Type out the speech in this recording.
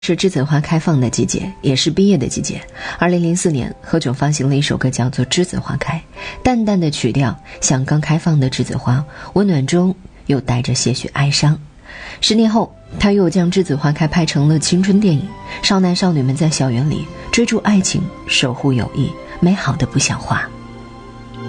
是栀子花开放的季节，也是毕业的季节。2004年，何炅发行了一首歌叫做《栀子花开》，淡淡的曲调像刚开放的栀子花，温暖中又带着些许哀伤。10年后，他又将《栀子花开》拍成了青春电影，少男少女们在校园里追逐爱情，守护友谊，美好的不像话。